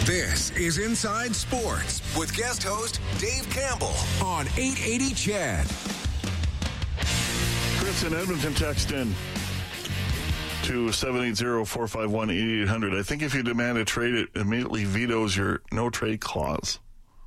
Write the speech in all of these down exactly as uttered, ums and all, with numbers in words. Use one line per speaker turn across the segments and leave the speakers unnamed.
This is Inside Sports with guest host Dave Campbell on eight eighty C H E D.
Chris in Edmonton text in to seven eight zero, four five one, eight eight hundred. I think if you demand a trade, it immediately vetoes your no-trade clause.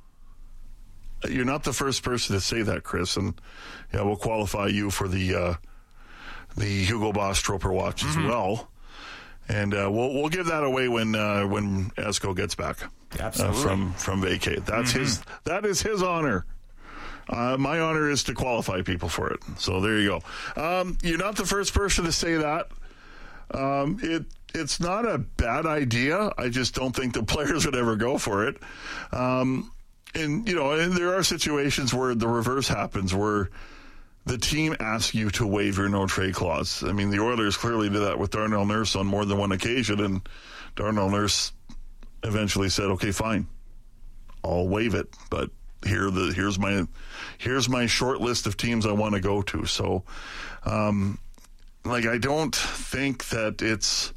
You're not the first person to say that, Chris, and yeah, we'll qualify you for the uh, the Hugo Boss Troper Watch as mm-hmm. well. And uh, we'll we'll give that away when uh, when Esco gets back uh, from from vacate. That's mm-hmm. his that is his honor. Uh, my honor is to qualify people for it. So there you go. Um, you're not the first person to say that. Um, it it's not a bad idea. I just don't think the players would ever go for it. Um, and you know, and there are situations where the reverse happens, where the team asks you to waive your no-trade clause. I mean, the Oilers clearly did that with Darnell Nurse on more than one occasion, and Darnell Nurse eventually said, okay, fine, I'll waive it, but here the here's my here's my short list of teams I want to go to. So, um, like, I don't think that it's,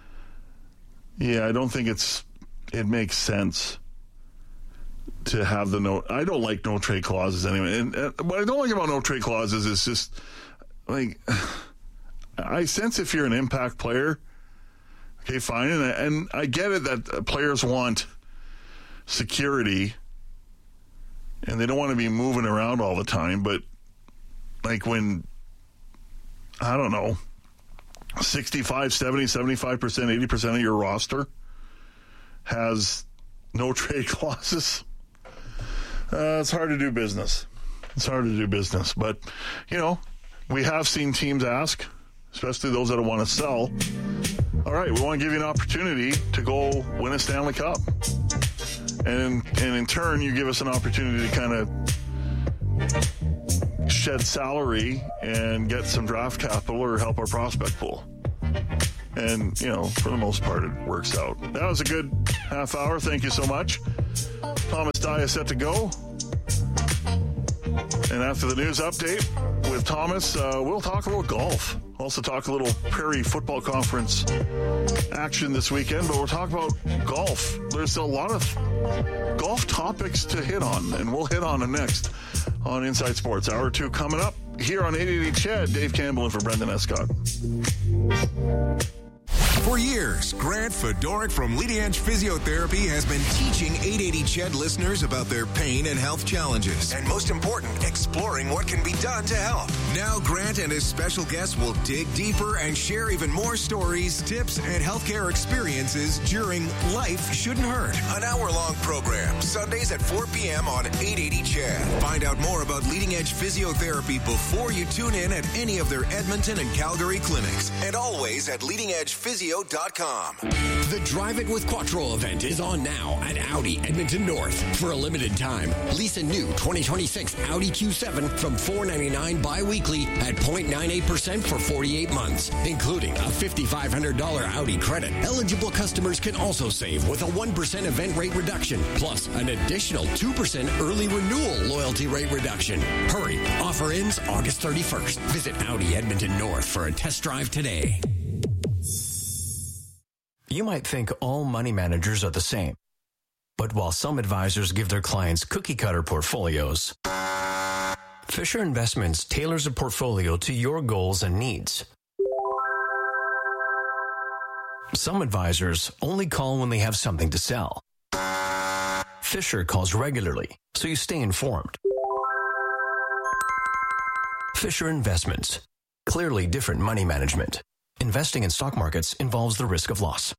yeah, I don't think it's, it makes sense to have the no. I don't like no trade clauses anyway. And uh, what I don't like about no trade clauses is just like, I sense if you're an impact player, okay, fine, and, and I get it that players want security and they don't want to be moving around all the time. But like when, I don't know, sixty-five, seventy, seventy-five percent, eighty percent of your roster has no trade clauses. Uh, it's hard to do business. It's hard to do business. But, you know, we have seen teams ask, especially those that want to sell, all right, we want to give you an opportunity to go win a Stanley Cup. And, and in turn, you give us an opportunity to kind of shed salary and get some draft capital or help our prospect pool. And, you know, for the most part, it works out. That was a good half hour. Thank you so much. Thomas Dye is set to go. And after the news update with Thomas, uh, we'll talk about golf. Also talk a little Prairie Football Conference action this weekend, but we'll talk about golf. There's a lot of golf topics to hit on, and we'll hit on them next on Inside Sports. Hour two coming up here on eight eighty C H E D. Dave Campbell in for Brendan Escott.
For years, Grant Fedoruk from Leading Edge Physiotherapy has been teaching eight eighty C H E D listeners about their pain and health challenges. And most important, exploring what can be done to help. Now Grant and his special guests will dig deeper and share even more stories, tips, and healthcare experiences during Life Shouldn't Hurt. An hour-long program, Sundays at four p.m. on eight eighty C H E D. Find out more about Leading Edge Physiotherapy before you tune in at any of their Edmonton and Calgary clinics. And always at leading edge physio dot com.
The Drive It with Quattro event is on now at Audi Edmonton North. For a limited time, lease a new twenty twenty-six Audi Q seven from four ninety-nine bi-weekly at zero point nine eight percent for forty-eight months, including a five thousand five hundred dollars Audi credit. Eligible customers can also save with a one percent event rate reduction, plus an additional two percent early renewal loyalty rate reduction. Hurry, offer ends August thirty-first. Visit Audi Edmonton North for a test drive today.
You might think all money managers are the same. But while some advisors give their clients cookie-cutter portfolios, Fisher Investments tailors a portfolio to your goals and needs. Some advisors only call when they have something to sell. Fisher calls regularly, so you stay informed. Fisher Investments. Clearly different money management. Investing in stock markets involves the risk of loss.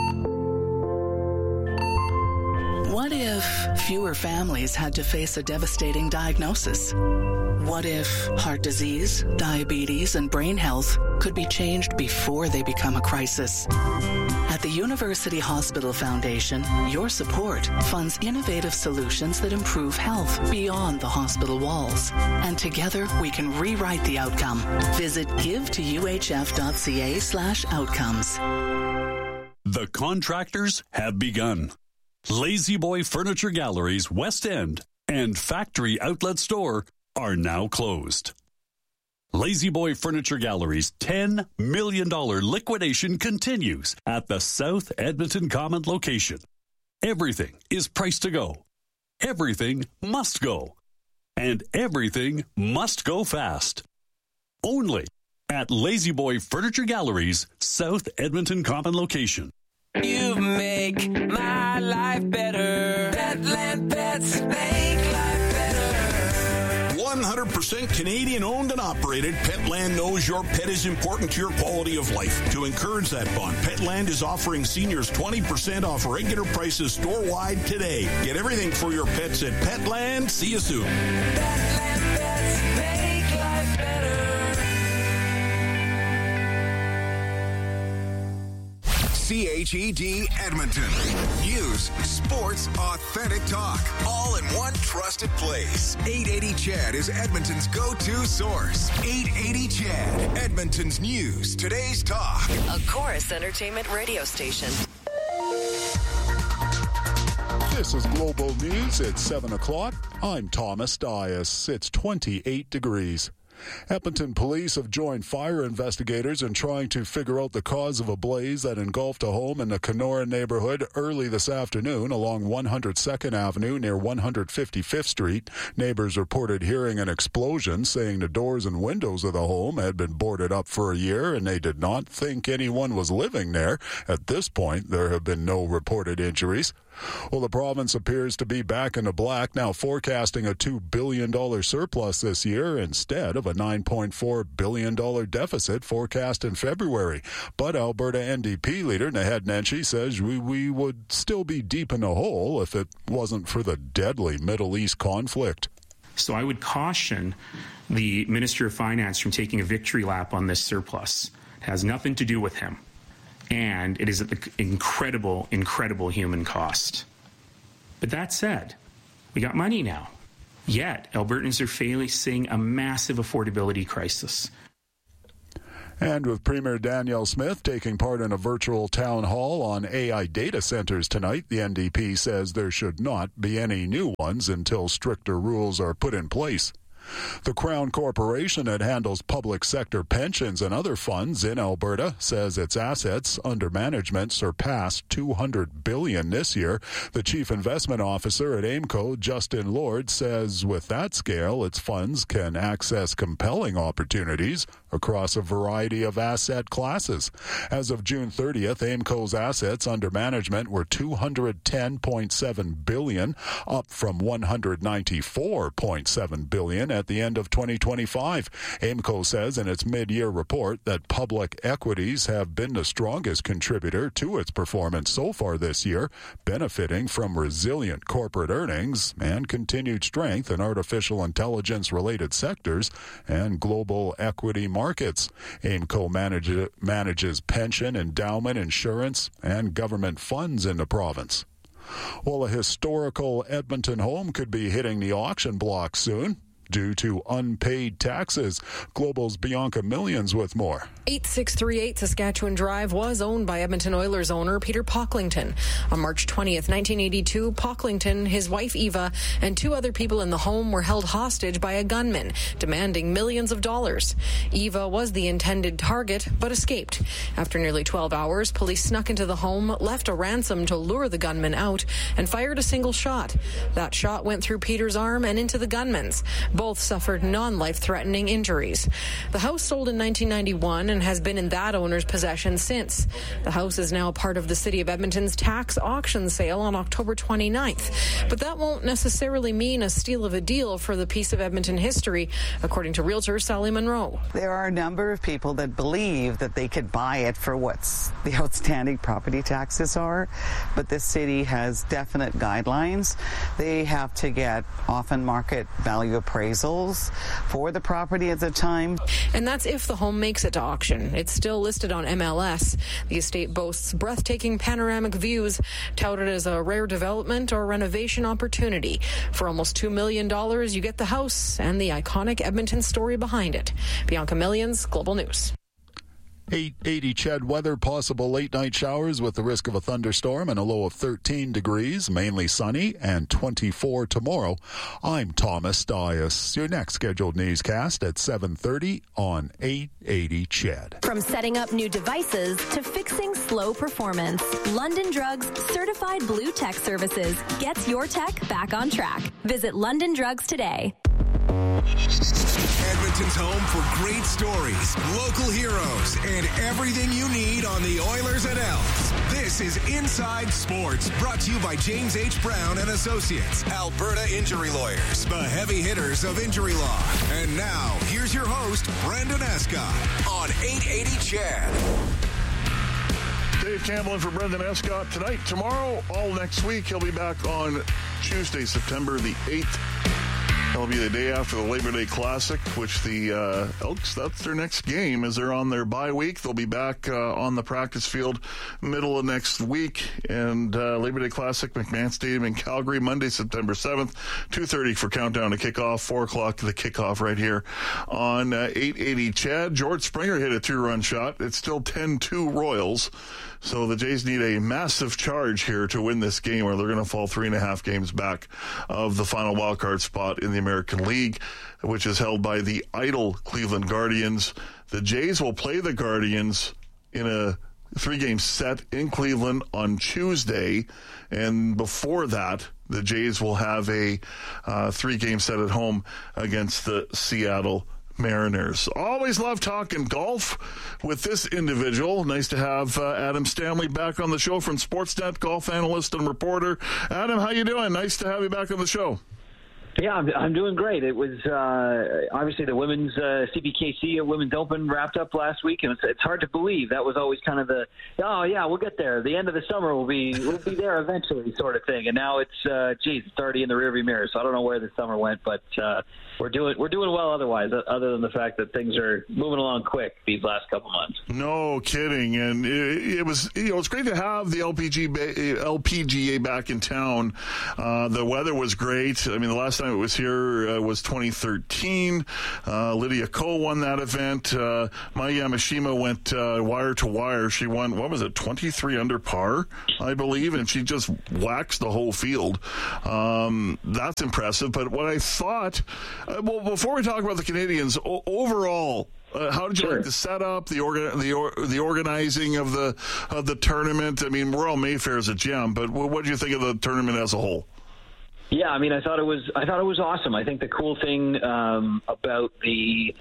What if fewer families had to face a devastating diagnosis? What if heart disease, diabetes, and brain health could be changed before they become a crisis? At the University Hospital Foundation, your support funds innovative solutions that improve health beyond the hospital walls. And together, we can rewrite the outcome. Visit give to u h f dot c a slash outcomes.
The contractors have begun. Lazy Boy Furniture Galleries West End and Factory Outlet Store are now closed. Lazy Boy Furniture Gallery's ten million dollars liquidation continues at the South Edmonton Common location. Everything is priced to go. Everything must go. And everything must go fast. Only at Lazy Boy Furniture Galleries, South Edmonton Common location.
You make my life better. Petland Pets make life better.
one hundred percent Canadian owned and operated, Petland knows your pet is important to your quality of life. To encourage that bond, Petland is offering seniors twenty percent off regular prices store-wide today. Get everything for your pets at Petland. See you soon.
Petland Pets make life better.
C H E D Edmonton. News, sports, authentic talk. All in one trusted place. eight eighty C H E D is Edmonton's go-to source. eight eighty C H E D. Edmonton's news. Today's talk.
A Chorus Entertainment radio station.
This is Global News at seven o'clock. I'm Thomas Dias. It's twenty-eight degrees. Edmonton police have joined fire investigators in trying to figure out the cause of a blaze that engulfed a home in the Kenora neighborhood early this afternoon along one hundred second Avenue near one hundred fifty-fifth Street. Neighbors reported hearing an explosion, saying the doors and windows of the home had been boarded up for a year and they did not think anyone was living there. At this point, there have been no reported injuries. Well, the province appears to be back in the black, now forecasting a two billion dollars surplus this year instead of a nine point four billion dollars deficit forecast in February. But Alberta N D P leader Naheed Nenshi says we, we would still be deep in the hole if it wasn't for the deadly Middle East conflict.
So I would caution the Minister of Finance from taking a victory lap on this surplus. It has nothing to do with him. And it is at the incredible, incredible human cost. But that said, we got money now. Yet, Albertans are facing a massive affordability crisis.
And with Premier Danielle Smith taking part in a virtual town hall on A I data centers tonight, the N D P says there should not be any new ones until stricter rules are put in place. The Crown Corporation that handles public sector pensions and other funds in Alberta says its assets under management surpassed two hundred billion dollars this year. The chief investment officer at AIMCO, Justin Lord, says with that scale, its funds can access compelling opportunities across a variety of asset classes. As of June thirtieth, AIMCO's assets under management were two hundred ten point seven billion dollars, up from one hundred ninety-four point seven billion dollars at the end of twenty twenty-five. AIMCO says in its mid-year report that public equities have been the strongest contributor to its performance so far this year, benefiting from resilient corporate earnings and continued strength in artificial intelligence-related sectors and global equity markets. AIMCO manage, manages pension, endowment, insurance, and government funds in the province. Well, a historical Edmonton home could be hitting the auction block soon due to unpaid taxes. Global's Bianca Millions with more.
eighty-six thirty-eight Saskatchewan Drive was owned by Edmonton Oilers owner Peter Pocklington. On March twentieth, nineteen eighty-two, Pocklington, his wife Eva, and two other people in the home were held hostage by a gunman, demanding millions of dollars. Eva was the intended target, but escaped. After nearly twelve hours, police snuck into the home, left a ransom to lure the gunman out, and fired a single shot. That shot went through Peter's arm and into the gunman's. Both suffered non-life-threatening injuries. The house sold in nineteen ninety-one and has been in that owner's possession since. The house is now part of the City of Edmonton's tax auction sale on October twenty-ninth. But that won't necessarily mean a steal of a deal for the piece of Edmonton history, according to realtor Sally Monroe.
There are a number of people that believe that they could buy it for what's the outstanding property taxes are, but this city has definite guidelines. They have to get often market value appraisals for the property at the time.
And that's if the home makes it to auction. It's still listed on M L S. The estate boasts breathtaking panoramic views, touted as a rare development or renovation opportunity. For almost two million dollars, you get the house and the iconic Edmonton story behind it. Bianca Millions, Global News.
eight eighty C H E D weather, possible late night showers with the risk of a thunderstorm and a low of thirteen degrees, mainly sunny, and twenty-four tomorrow. I'm Thomas Dias. Your next scheduled newscast at seven thirty on eight eighty C H E D.
From setting up new devices to fixing slow performance, London Drugs Certified Blue Tech Services gets your tech back on track. Visit London Drugs today.
Edmonton's home for great stories, local heroes, and everything you need on the Oilers and Elks. This is Inside Sports, brought to you by James H. Brown and Associates, Alberta Injury Lawyers, the heavy hitters of injury law. And now, here's your host, Brendan Escott, on eight eighty C H E D.
Dave Campbell in for Brendan Escott tonight, tomorrow, all next week. He'll be back on Tuesday, September the eighth. That'll be the day after the Labor Day Classic, which the uh, Elks, that's their next game, as they're on their bye week. They'll be back uh, on the practice field middle of next week. And uh, Labor Day Classic, McMahon Stadium in Calgary, Monday, September seventh, two thirty for countdown to kickoff, four o'clock the kickoff right here on uh, eight eighty C H E D. George Springer hit a two-run shot. It's still ten two Royals. So the Jays need a massive charge here to win this game, or they're going to fall three and a half games back of the final wildcard spot in the American League, which is held by the idle Cleveland Guardians. The Jays will play the Guardians in a three-game set in Cleveland on Tuesday, and before that, the Jays will have a uh, three-game set at home against the Seattle Mariners. Always love talking golf with this individual. Nice to have uh, Adam Stanley back on the show from Sportsnet, golf analyst and reporter. Adam, how you doing? Nice to have you back on the show.
Yeah, I'm, I'm doing great. It was uh, obviously the women's uh, C P K C Women's Open wrapped up last week, and it's, it's hard to believe that was always kind of the oh yeah we'll get there. The end of the summer will be we'll be there eventually sort of thing. And now it's uh, geez, it's already in the rearview mirror. So I don't know where the summer went, but uh, we're doing we're doing well otherwise, other than the fact that things are moving along quick these last couple months.
No kidding, and it, it was you know it's great to have the L P G A, L P G A back in town. Uh, the weather was great. I mean, the last time it was here uh, was twenty thirteen. Uh, Lydia Ko won that event. Uh, Maya Yamashima went uh, wire to wire. She won, what was it, twenty-three under par, I believe, and she just waxed the whole field. Um, that's impressive. But what I thought, uh, well, before we talk about the Canadians, o- overall, Uh, how did you sure. like the setup, the organ, the or, the organizing of the of the tournament? I mean, Royal Mayfair is a gem, but what did you think of the tournament as a whole?
Yeah, I mean, I thought it was I thought it was awesome. I think the cool thing um, about the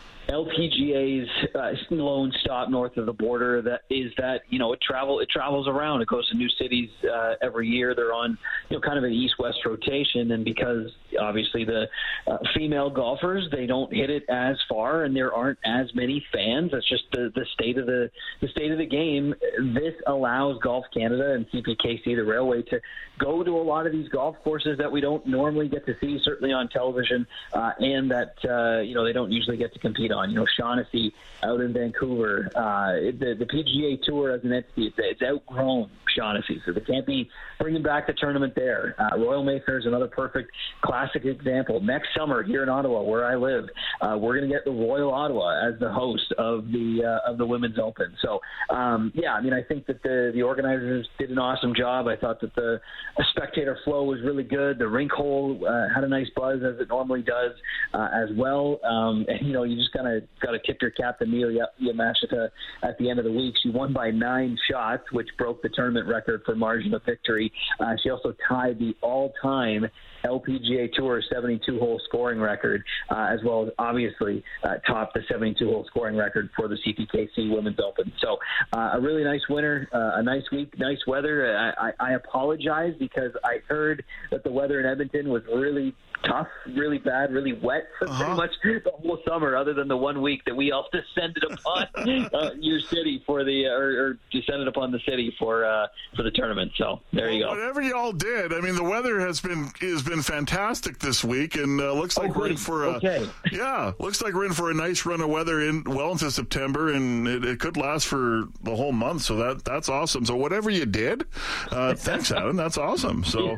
L P G A's uh, lone stop north of the border that is that you know it travel it travels around. It goes to new cities uh, every year. They're on you know kind of an east-west rotation, and because obviously the uh, female golfers they don't hit it as far, and there aren't as many fans. That's just the, the state of the the state of the game. This allows Golf Canada and C P K C, the railway, to go to a lot of these golf courses that we don't normally get to see, certainly on television, uh, and that uh, you know they don't usually get to compete on. You know, Shaughnessy out in Vancouver. Uh, the, the P G A Tour as an entity, it's, it's outgrown Shaughnessy, so they can't be bringing back the tournament there. Uh, Royal Mayfair is another perfect classic example. Next summer here in Ottawa, where I live, uh, we're going to get the Royal Ottawa as the host of the uh, of the Women's Open. So, um, yeah, I mean, I think that the, the organizers did an awesome job. I thought that the spectator flow was really good. The rink hole uh, had a nice buzz, as it normally does, uh, as well. Um, and, you know, you just kind of got to tip your cap to Amelia Yamashita at the end of the week. She won by nine shots, which broke the tournament record for margin of victory. Uh, she also tied the all-time L P G A Tour seventy-two hole scoring record, uh, as well as obviously uh, topped the seventy-two hole scoring record for the C P K C Women's Open. So uh, a really nice winter, uh, a nice week, nice weather. I, I, I apologize because I heard that the weather in Edmonton was really tough, really bad, really wet for uh-huh. pretty much the whole summer, other than the one week that we all descended upon uh, your city for the, uh, or, or descended upon the city for uh, for the tournament. So there you
well,
go.
Whatever y'all did, I mean, the weather has been has been fantastic. fantastic this week, and uh, looks like oh, we're in for a
okay.
yeah, looks like we're in for a nice run of weather in well into September, and it, it could last for the whole month. So that that's awesome. So whatever you did, uh, thanks, Adam. That's awesome. So.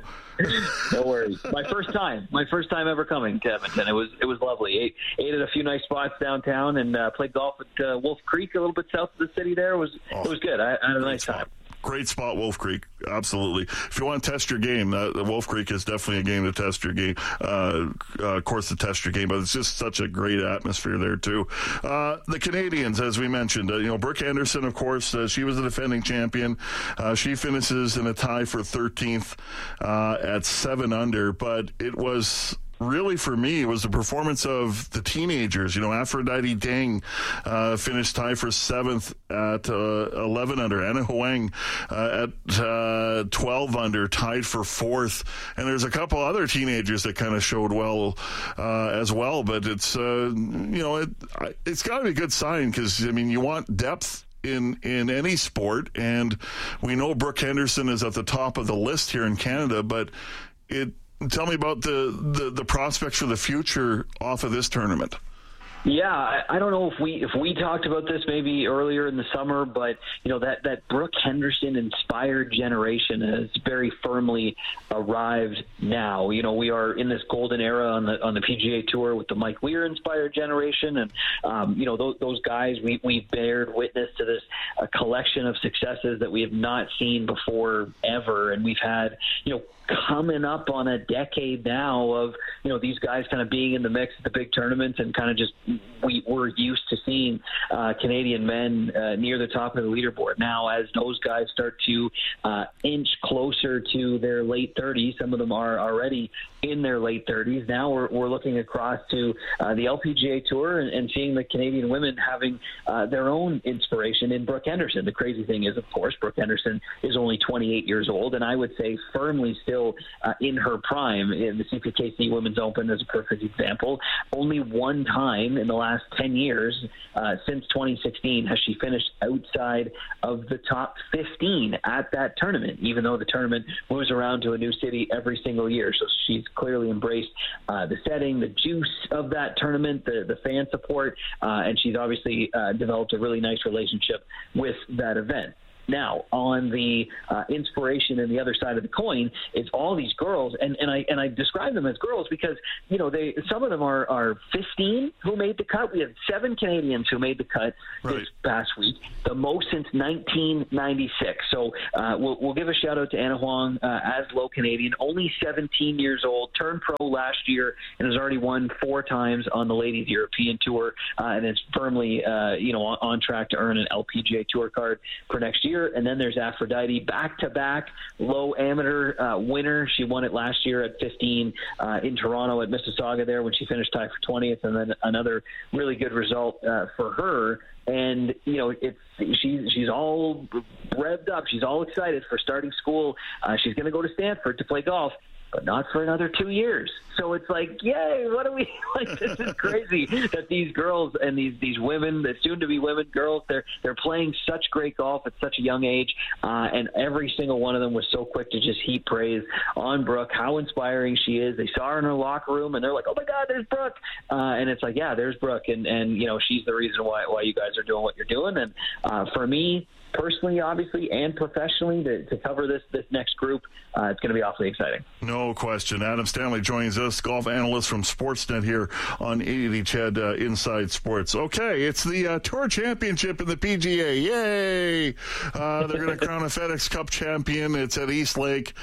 No worries. My first time, my first time ever coming to Edmonton. It was it was lovely. Ate, ate at a few nice spots downtown, and uh, played golf at uh, Wolf Creek, a little bit south of the city. There it was oh, it was good. I, I had a nice spot. time.
Great spot, Wolf Creek. Absolutely. If you want to test your game, uh, Wolf Creek is definitely a game to test your game. Uh, uh, course to test your game, but it's just such a great atmosphere there too. Uh, the Canadians, as we mentioned, uh, you know, Brooke Henderson, of course, uh, she was the defending champion. Uh, she finishes in a tie for thirteenth uh, at seven under, but it was. Really, for me, it was the performance of the teenagers. You know, Aphrodite Deng uh, finished tied for seventh at uh, eleven under. Anna Huang uh, at uh, twelve under, tied for fourth. And there's a couple other teenagers that kind of showed well uh, as well. But it's, uh, you know, it, it's got to be a good sign because, I mean, you want depth in in any sport. And we know Brooke Henderson is at the top of the list here in Canada, but it tell me about the, the, the prospects for the future off of this tournament.
Yeah, I, I don't know if we if we talked about this maybe earlier in the summer, but you know that that Brooke Henderson inspired generation has very firmly arrived now. You know, we are in this golden era on the on the P G A Tour with the Mike Weir inspired generation, and um, you know those, those guys we we bared witness to this a collection of successes that we have not seen before ever, and we've had you know. coming up on a decade now of, you know, these guys kind of being in the mix at the big tournaments and kind of just we, we're used to seeing uh, Canadian men uh, near the top of the leaderboard. Now, as those guys start to uh, inch closer to their late thirties, some of them are already in their late thirties. Now we're, we're looking across to uh, the L P G A Tour and, and seeing the Canadian women having uh, their own inspiration in Brooke Henderson. The crazy thing is, of course, Brooke Henderson is only twenty-eight years old, and I would say firmly still Uh, in her prime. In the C P K C Women's Open is a perfect example. Only one time in the last ten years, uh, since twenty sixteen, has she finished outside of the top fifteen at that tournament, even though the tournament moves around to a new city every single year. So she's clearly embraced uh, the setting, the juice of that tournament, the, the fan support, uh, and she's obviously uh, developed a really nice relationship with that event. Now, on the uh, inspiration and the other side of the coin, it's all these girls, and, and I and I describe them as girls because you know they some of them are, are fifteen who made the cut. We have seven Canadians who made the cut right. this past week, the most since nineteen ninety-six. So uh, we'll we'll give a shout out to Anna Huang, uh, Aslo Canadian, only seventeen years old, turned pro last year, and has already won four times on the Ladies European Tour, uh, and is firmly uh, you know on, on track to earn an L P G A Tour card for next year. And then there's Aphrodite, back-to-back low amateur uh, winner. She won it last year at fifteen uh, in Toronto at Mississauga there when she finished tied for twentieth, and then another really good result uh, for her. And, you know, it's she's, she's all revved up. She's all excited for starting school. Uh, she's going to go to Stanford to play golf, but not for another two years. So it's like, yay, what are we, like, this is crazy that these girls and these, these women, the soon-to-be women, girls, they're they're playing such great golf at such a young age, uh, and every single one of them was so quick to just heap praise on Brooke, how inspiring she is. They saw her in her locker room, and they're like, oh, my God, there's Brooke. Uh, and it's like, yeah, there's Brooke, and, and, you know, she's the reason why, why you guys are doing what you're doing. And uh, for me, personally, obviously, and professionally, to, to cover this this next group, uh, it's going to be awfully exciting.
No question. Adam Stanley joins us, golf analyst from Sportsnet here on eight eighty C H E D uh, Inside Sports. Okay, it's the uh, Tour Championship in the P G A. Yay! Uh, they're going to crown a FedEx Cup champion. It's at East Lake.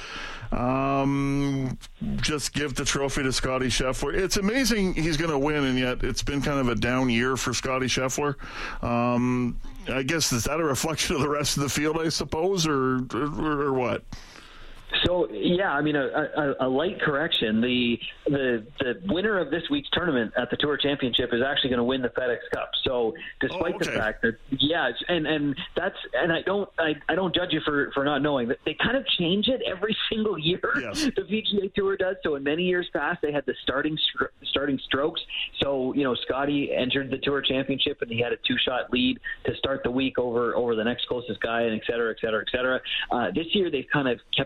Um, just give the trophy to Scotty Scheffler. It's amazing he's going to win, and yet it's been kind of a down year for Scotty Scheffler. Um, I guess, is that a reflection of the rest of the field, I suppose, or or, or what?
So, yeah, I mean, a, a, a light correction. The, the the winner of this week's tournament at the Tour Championship is actually going to win the FedEx Cup. So, despite oh, okay. the fact that, yeah, and and that's and I don't I, I don't judge you for, for not knowing that they kind of change it every single year. Yes. The P G A Tour does. So, in many years past, they had the starting starting strokes. So, you know, Scotty entered the Tour Championship and he had a two shot lead to start the week over over the next closest guy, and et cetera, et cetera, et cetera. Uh, this year, they've kind of kept it like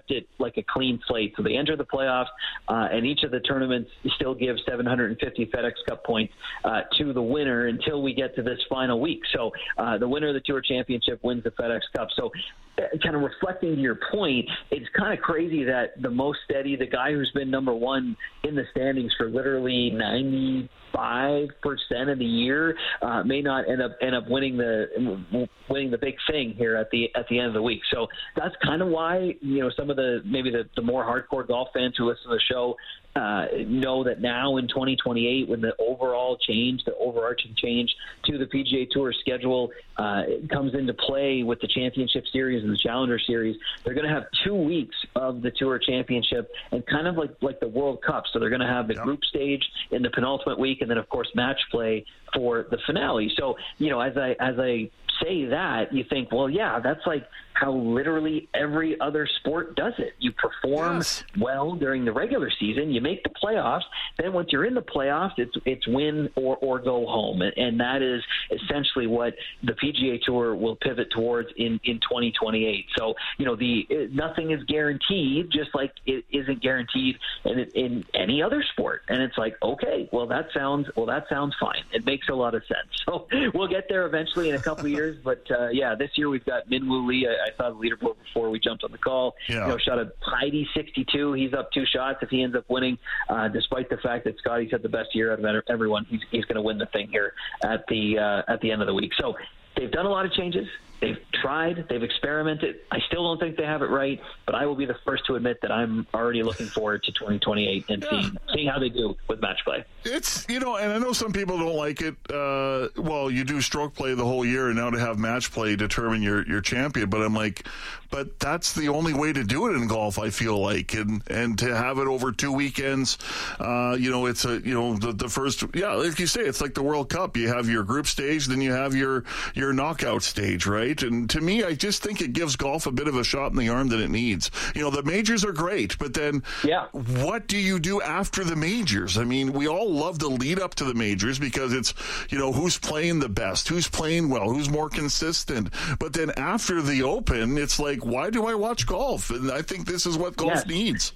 like a clean slate. So they enter the playoffs, uh, and each of the tournaments still gives seven hundred fifty FedEx Cup points uh, to the winner until we get to this final week. So uh, the winner of the Tour Championship wins the FedEx Cup. So uh, kind of reflecting to your point, it's kind of crazy that the most steady, the guy who's been number one in the standings for literally ninety-five percent of the year, uh, may not end up end up winning the winning the big thing here at the at the end of the week. So that's kind of why, you know, some of the maybe the, the more hardcore golf fans who listen to the show uh, know that now in twenty twenty-eight, when the overall change, the overarching change to the P G A Tour schedule uh, comes into play with the Championship Series and the Challenger Series, they're going to have two weeks of the Tour Championship and kind of like like the World Cup. So they're going to have the group stage in the penultimate week, and then of course match play for the finale. So, you know, as I as I say that, you think, well, yeah, that's like how literally every other sport does it. You perform yes. well during the regular season, you make the playoffs, then once you're in the playoffs, it's it's win or, or go home. And, and that is essentially what the P G A Tour will pivot towards in, in twenty twenty-eight. So, you know, the it, nothing is guaranteed, just like it isn't guaranteed in, in any other sport. And it's like, okay, well, that sounds well, that sounds fine. It makes a lot of sense. So we'll get there eventually in a couple of years. But, uh, yeah, this year we've got Minwoo Lee. I, I saw the leaderboard before we jumped on the call. Yeah. You know, shot a tidy sixty-two. He's up two shots if he ends up winning, uh, despite the fact that Scotty's had the best year out of everyone. He's, he's going to win the thing here at the uh, at the end of the week. So they've done a lot of changes. They've tried. They've experimented. I still don't think they have it right, but I will be the first to admit that I'm already looking forward to twenty twenty-eight and yeah. seeing, seeing how they do with match play.
It's, you know, and I know some people don't like it. Uh, well, you do stroke play the whole year, and now to have match play determine your, your champion. But I'm like, but that's the only way to do it in golf, I feel like. And, and to have it over two weekends, uh, you know, it's a, you know, the, the first, yeah, like you say, it's like the World Cup. You have your group stage, then you have your, your knockout stage, right? And to me, I just think it gives golf a bit of a shot in the arm that it needs. You know, the majors are great, but then
yeah.
what do you do after the majors? I mean, we all love the lead up to the majors because it's, you know, who's playing the best, who's playing well, who's more consistent. But then after the Open, it's like, why do I watch golf? And I think this is what golf
yes.
needs.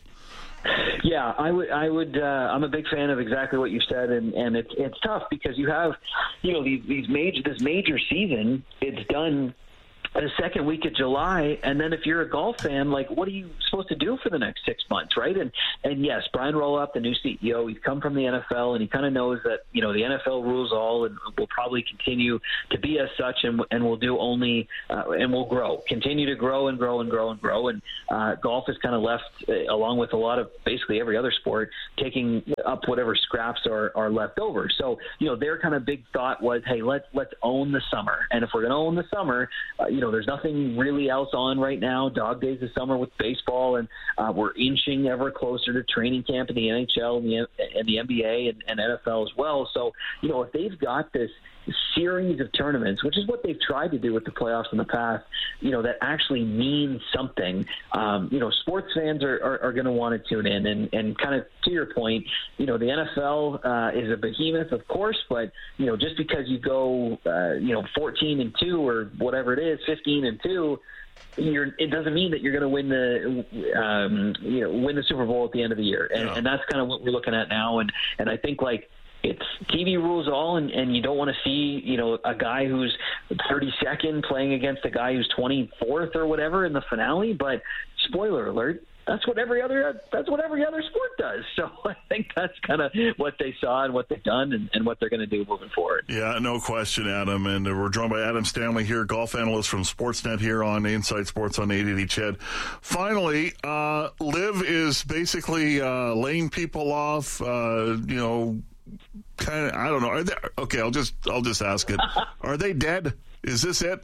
Yeah, I would. I would. Uh, I'm a big fan of exactly what you said, and, and it's it's tough because you have, you know, these these major this major season. It's done the second week of July, and then if you're a golf fan, like, what are you supposed to do for the next six months, right? And and yes, Brian Roloff, the new C E O, he's come from the N F L, and he kind of knows that, you know, the N F L rules all, and will probably continue to be as such, and and will do only, uh, and will grow, continue to grow and grow and grow and grow, and uh, golf is kind of left, uh, along with a lot of basically every other sport, taking up whatever scraps are, are left over. So, you know, their kind of big thought was, hey, let's let's own the summer, and if we're going to own the summer, uh, you know, there's nothing really else on right now. Dog days of summer with baseball, and uh, we're inching ever closer to training camp in the N H L and the, and the N B A and, and N F L as well. So, you know, if they've got this series of tournaments, which is what they've tried to do with the playoffs in the past, you know, that actually means something, um, you know, sports fans are, are, are going to want to tune in. And, and kind of to your point, you know, the N F L uh, is a behemoth, of course, but, you know, just because you go, uh, you know, fourteen and two or whatever it is, fifteen and two, You're, it doesn't mean that you're going to win the, um, you know, win the Super Bowl at the end of the year, and, yeah. and that's kind of what we're looking at now. And, and I think like it's T V rules all, and, and you don't want to see, you know, a guy who's thirty-second playing against a guy who's twenty-fourth or whatever in the finale. But spoiler alert, that's what every other that's what every other sport does. So I think that's kind of what they saw and what they've done and, and what they're going to do moving forward.
Yeah, no question, Adam. And we're joined by Adam Stanley here, golf analyst from Sportsnet here on Inside Sports on eight eighty C H E D. Finally, uh, Liv is basically uh, laying people off, uh, you know, kind of, I don't know. Are they, okay, I'll just I'll just ask it. Are they dead? Is this it?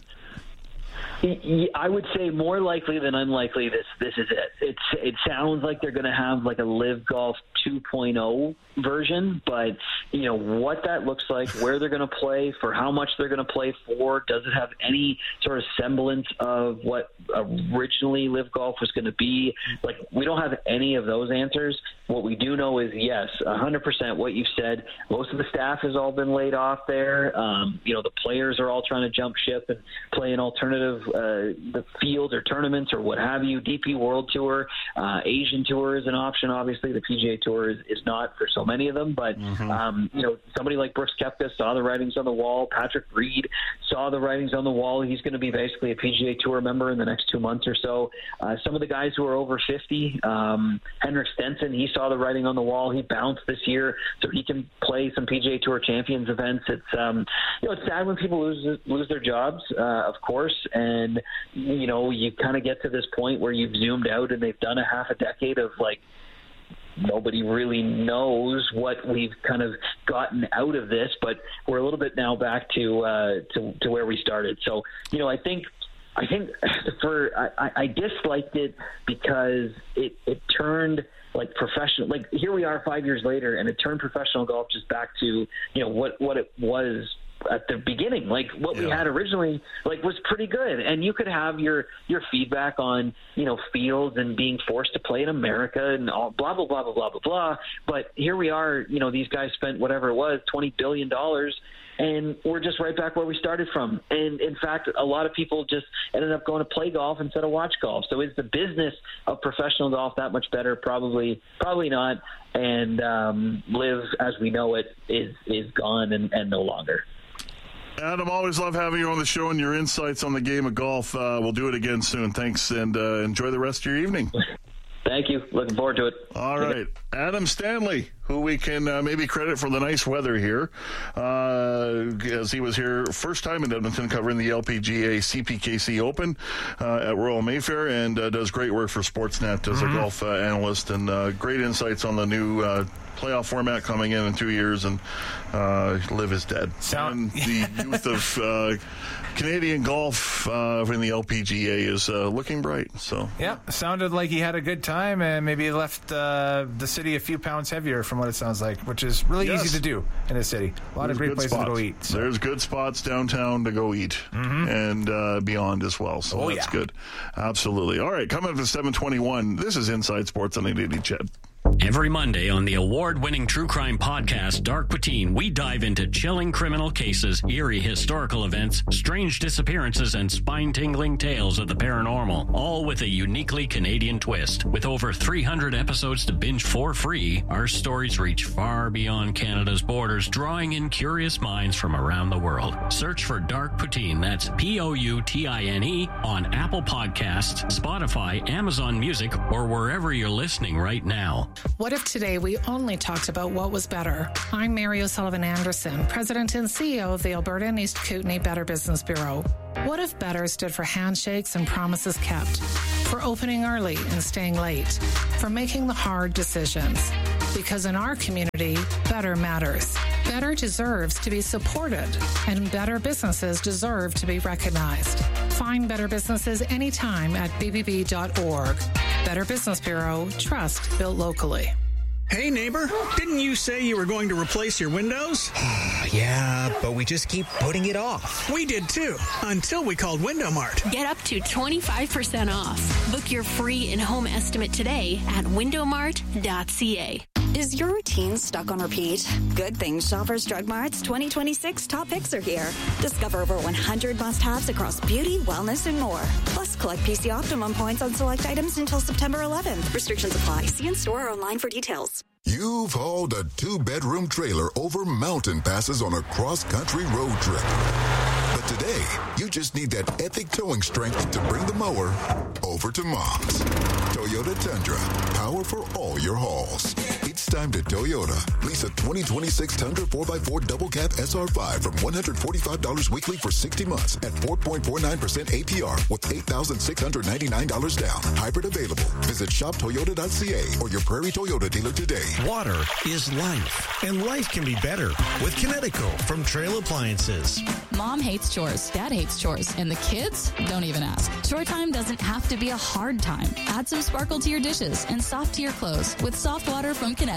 I would say more likely than unlikely this this is it. It's it sounds like they're going to have like a Live Golf two point oh version, but you know what that looks like, where they're going to play, for how much they're going to play for, does it have any sort of semblance of what originally Live Golf was going to be? Like, we don't have any of those answers. What we do know is, yes, one hundred percent what you've said. Most of the staff has all been laid off there. Um, you know, the players are all trying to jump ship and play an alternative uh, the fields or tournaments or what have you. D P World Tour, uh, Asian Tour is an option. Obviously, the P G A Tour is, is not for so many of them. But mm-hmm. um, you know, somebody like Brooks Koepka saw the writings on the wall. Patrick Reed saw the writings on the wall. He's going to be basically a P G A Tour member in the next two months or so. Uh, some of the guys who are over fifty, um, Henrik Stenson, he saw the writing on the wall. He bounced this year, so he can play some P G A Tour Champions events. It's um, you know, it's sad when people lose lose their jobs, uh, of course, and you know, you kind of get to this point where you've zoomed out and they've done a half a decade of like nobody really knows what we've kind of gotten out of this, but we're a little bit now back to uh, to, to where we started. So, you know, I think I think for I, I disliked it because it, it turned like professional. Like here we are five years later, and it turned professional golf just back to you know what what it was at the beginning. Like what yeah. we had originally like was pretty good, and you could have your your feedback on you know fields and being forced to play in America and all blah blah blah blah blah blah blah. But here we are, you know, these guys spent whatever it was, twenty billion dollars, and we're just right back where we started from. And in fact, a lot of people just ended up going to play golf instead of watch golf. So is the business of professional golf that much better? Probably, probably not. And um, live as we know it is is gone and, and no longer.
Adam, always love having you on the show and your insights on the game of golf. Uh, we'll do it again soon. Thanks, and uh, enjoy the rest of your evening.
Thank you. Looking forward to it.
All right. Adam Stanley, who we can uh, maybe credit for the nice weather here, uh, as he was here first time in Edmonton covering the L P G A C P K C Open uh, at Royal Mayfair, and uh, does great work for Sportsnet as mm-hmm. a golf uh, analyst, and uh, great insights on the new uh, playoff format coming in in two years, and uh, Live is dead. And the youth of uh, Canadian golf uh, in the L P G A is uh, looking bright. So
yeah, sounded like he had a good time, and maybe he left uh, the city a few pounds heavier from what it sounds like, which is really yes. easy to do in a city. A lot
There's
of great places
spots.
to go eat. So.
There's good spots downtown to go eat mm-hmm. and uh, beyond as well. So
oh,
that's
yeah.
good. Absolutely. All right, coming up at seven twenty-one, this is Inside Sports on eight eighty C H E D.
Every Monday on the award-winning true crime podcast, Dark Poutine, we dive into chilling criminal cases, eerie historical events, strange disappearances, and spine-tingling tales of the paranormal, all with a uniquely Canadian twist. With over three hundred episodes to binge for free, our stories reach far beyond Canada's borders, drawing in curious minds from around the world. Search for Dark Poutine, that's P O U T I N E, on Apple Podcasts, Spotify, Amazon Music, or wherever you're listening right now.
What if today we only talked about what was better? I'm Mary O'Sullivan Anderson, President and C E O of the Alberta and East Kootenay Better Business Bureau. What if better stood for handshakes and promises kept, for opening early and staying late, for making the hard decisions? Because in our community, better matters. Better deserves to be supported, and better businesses deserve to be recognized. Find better businesses anytime at b b b dot org. Better Business Bureau, trust built locally.
Hey neighbor, didn't you say you were going to replace your windows?
Yeah, but we just keep putting it off.
We did too, until we called Window Mart.
Get up to twenty-five percent off. Book your free in-home estimate today at window mart dot c a.
Is your routine stuck on repeat? Good thing Shoppers Drug Mart's twenty twenty-six top picks are here. Discover over one hundred must-haves across beauty, wellness, and more. Plus, collect P C Optimum points on select items until September eleventh. Restrictions apply. See in store or online for details.
You've hauled a two-bedroom trailer over mountain passes on a cross-country road trip. But today, you just need that epic towing strength to bring the mower over to Mom's. Toyota Tundra, power for all your hauls. It's time to Toyota. Lease a twenty twenty-six Tundra four by four double cab S R five from one hundred forty-five dollars weekly for sixty months at four point four nine percent A P R with eight thousand six hundred ninety-nine dollars down. Hybrid available. Visit shop toyota dot c a or your Prairie Toyota dealer today.
Water is life, and life can be better with Kinetico from Trail Appliances.
Mom hates chores, Dad hates chores, and the kids don't even ask. Chore time doesn't have to be a hard time. Add some sparkle to your dishes and soft to your clothes with soft water from Kinetico.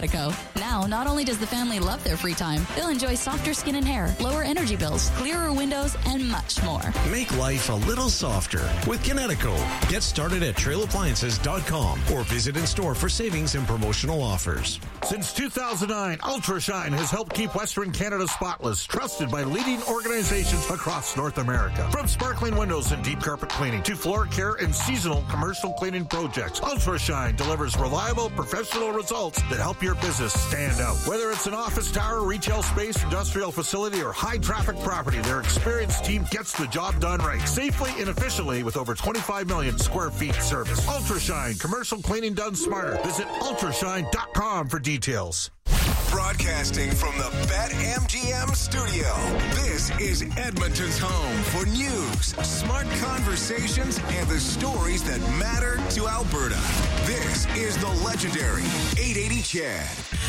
Kinetico. Now, not only does the family love their free time, they'll enjoy softer skin and hair, lower energy bills, clearer windows, and much more.
Make life a little softer with Kinetico. Get started at trail appliances dot com or visit in store for savings and promotional offers.
Since two thousand nine, UltraShine has helped keep Western Canada spotless, trusted by leading organizations across North America. From sparkling windows and deep carpet cleaning to floor care and seasonal commercial cleaning projects, UltraShine delivers reliable, professional results that help your business stand out. Whether it's an office tower, retail space, industrial facility, or high-traffic property, their experienced team gets the job done right, safely and efficiently with over twenty-five million square feet service. UltraShine, commercial cleaning done smarter. Visit ultra shine dot com for details.
Broadcasting from the BetMGM studio, this is Edmonton's home for news, smart conversations, and the stories that matter to Alberta. This is the legendary eight eighty Chad.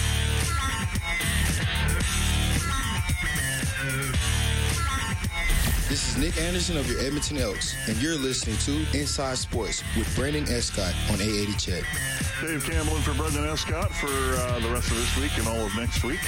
This is Nick Anderson of your Edmonton Elks, and you're listening to Inside Sports with Brendan Escott on eight eighty Ched.
Dave Campbell in for Brendan Escott for uh, the rest of this week and all of next week.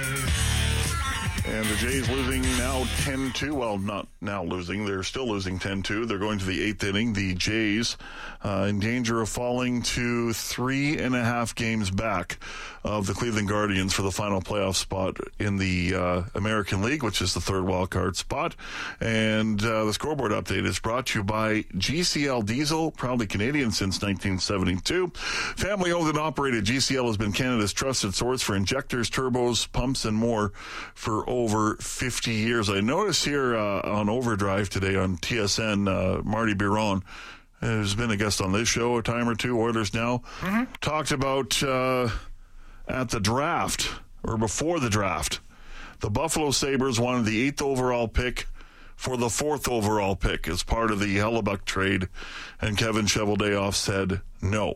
And the Jays losing now ten two. Well, not now losing. They're still losing ten two. They're going to the eighth inning. The Jays uh, in danger of falling to three and a half games back of the Cleveland Guardians for the final playoff spot in the uh, American League, which is the third wild card spot. And uh, the scoreboard update is brought to you by G C L Diesel, proudly Canadian since nineteen seventy-two. Family owned and operated, G C L has been Canada's trusted source for injectors, turbos, pumps, and more for over fifty years. I noticed here uh, on Overdrive today on T S N, uh, Marty Biron, who's been a guest on this show a time or two, Oilers Now, mm-hmm. talked about uh, at the draft, or before the draft, the Buffalo Sabres wanted the eighth overall pick for the fourth overall pick as part of the Hellebuck trade, and Kevin Cheveldayoff said no.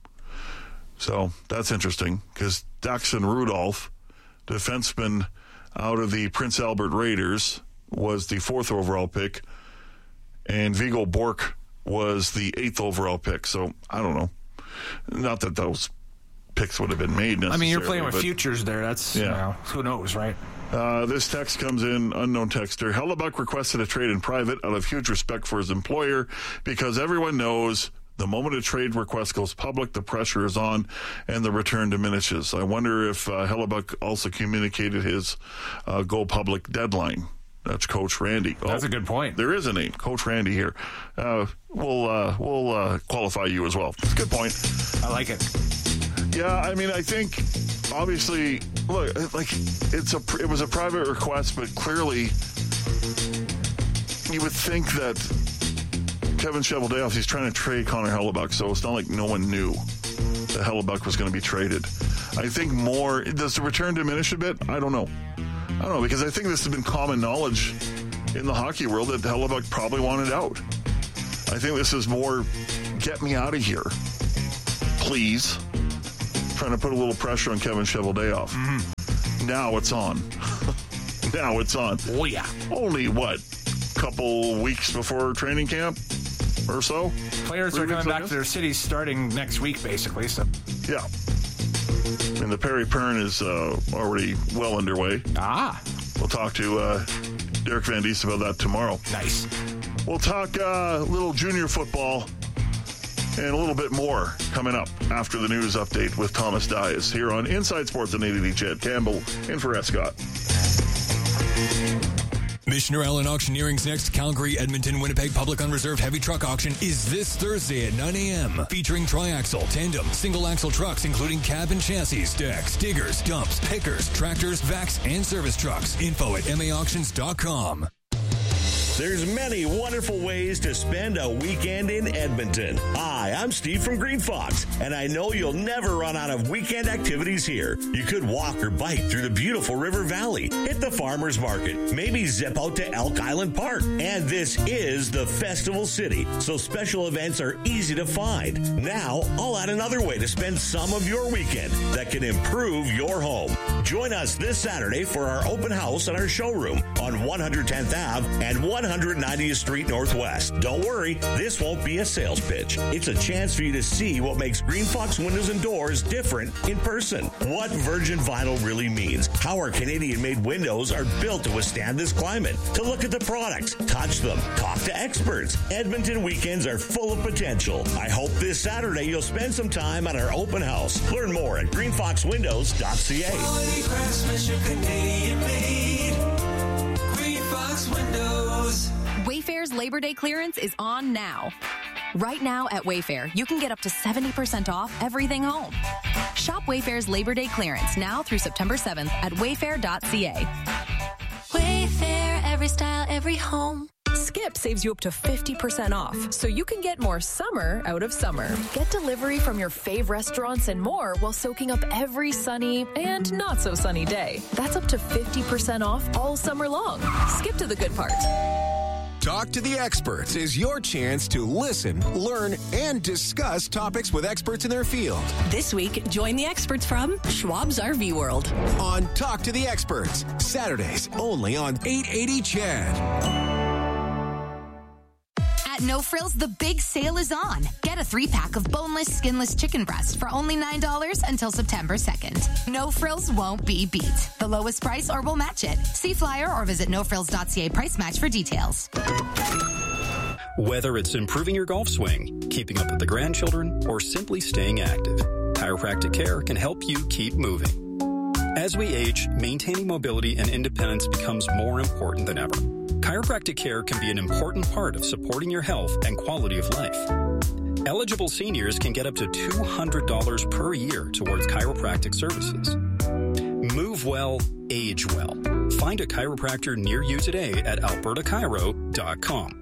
So that's interesting, because Daxon Rudolph, defenseman out of the Prince Albert Raiders, was the fourth overall pick, and Viggo Bork was the eighth overall pick. So I don't know. Not that those picks would have been made necessarily.
I mean, you're playing with
but,
futures there. That's, yeah. you know, who knows, right?
Uh, this text comes in, unknown texter. Hellebuck requested a trade in private out of huge respect for his employer, because everyone knows the moment a trade request goes public, the pressure is on and the return diminishes. I wonder if uh, Hellebuck also communicated his uh, go public deadline. That's Coach Randy. Oh,
that's a good point.
There is a name, Coach Randy here. Uh, we'll uh, we'll uh, qualify you as well. It's a good point.
I like it.
Yeah, I mean, I think obviously, look, like it's a it was a private request, but clearly you would think that Kevin Cheveldayoff, he's trying to trade Connor Hellebuck, so it's not like no one knew that Hellebuck was going to be traded. I think more, does the return diminish a bit? I don't know. I don't know, because I think this has been common knowledge in the hockey world that Hellebuck probably wanted out. I think this is more, get me out of here, please. Trying to put a little pressure on Kevin Cheveldayoff. Mm-hmm. Now it's on. Now it's on.
Oh, yeah.
Only, what, couple weeks before training camp or so?
Players Three are coming back to their cities starting next week, basically. So,
yeah. And the Perry Pern is uh, already well underway.
Ah.
We'll talk to uh, Derek Van Diest about that tomorrow.
Nice.
We'll talk a uh, little junior football and a little bit more coming up after the news update with Thomas Dias here on Inside Sports on eight eighty Ched. Campbell in for Escott.
Missioner Allen Auctioneering's next Calgary, Edmonton, Winnipeg Public Unreserved Heavy Truck Auction is this Thursday at nine a.m. Featuring triaxle, tandem, single-axle trucks, including cab and chassis, decks, diggers, dumps, pickers, tractors, vacs, and service trucks. Info at m a auctions dot com.
There's many wonderful ways to spend a weekend in Edmonton. Hi, I'm Steve from Green Fox, and I know you'll never run out of weekend activities here. You could walk or bike through the beautiful River Valley, hit the farmer's market, maybe zip out to Elk Island Park. And this is the Festival City, so special events are easy to find. Now, I'll add another way to spend some of your weekend that can improve your home. Join us this Saturday for our open house at our showroom on one hundred tenth Avenue and one hundred hundred ninetieth Street Northwest. Don't worry, this won't be a sales pitch. It's a chance for you to see what makes Green Fox Windows and Doors different in person. What virgin vinyl really means, how our Canadian-made windows are built to withstand this climate, to look at the products, touch them, talk to experts. Edmonton weekends are full of potential. I hope this Saturday you'll spend some time at our open house. Learn more at green fox windows dot c a.
Quality craftsmanship, Canadian made. Green Fox Windows.
Wayfair's Labor Day clearance is on now. Right now at Wayfair, you can get up to seventy percent off everything home. Shop Wayfair's Labor Day clearance now through September seventh at wayfair dot c a.
Wayfair, every style, every home.
Skip saves you up to fifty percent off, so you can get more summer out of summer. Get delivery from your fave restaurants and more while soaking up every sunny and not so sunny day. That's up to fifty percent off all summer long. Skip to the good part.
Talk to the Experts is your chance to listen, learn, and discuss topics with experts in their field.
This week, join the experts from Schwab's R V World.
On Talk to the Experts, Saturdays only on eight eighty C H E D.
At No Frills, the big sale is on. Get a three-pack of boneless, skinless chicken breast for only nine dollars until September second. No Frills won't be beat. The lowest price or we'll match it. See flyer or visit no frills dot c a price match for details.
Whether it's improving your golf swing, keeping up with the grandchildren, or simply staying active, Chiropractic Care can help you keep moving. As we age, maintaining mobility and independence becomes more important than ever. Chiropractic Care can be an important part of supporting your health and quality of life. Eligible seniors can get up to two hundred dollars per year towards chiropractic services. Move well, age well. Find a chiropractor near you today at alberta chiro dot com.